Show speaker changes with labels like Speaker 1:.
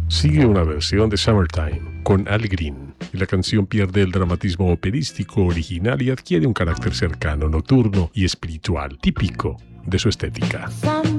Speaker 1: Sigue una versión de Summertime con Al Green, y la canción pierde el dramatismo operístico original y adquiere un carácter cercano, nocturno y espiritual, típico de su estética.